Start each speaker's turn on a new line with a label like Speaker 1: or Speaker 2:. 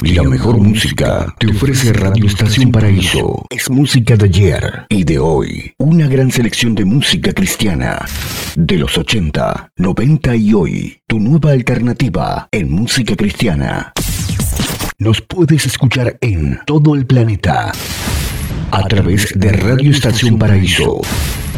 Speaker 1: La mejor música te ofrece Radio Estación Paraíso. Es música de ayer y de hoy. Una gran selección de música cristiana. De los 80, 90 y hoy. Tu nueva alternativa en música cristiana. Nos puedes escuchar en todo el planeta a través de Radio Estación Paraíso.